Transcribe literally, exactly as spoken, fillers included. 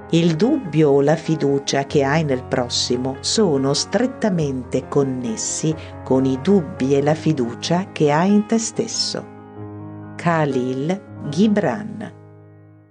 Il dubbio o la fiducia che hai nel prossimo sono strettamente connessi con i dubbi e la fiducia che hai in te stesso. Khalil Gibran.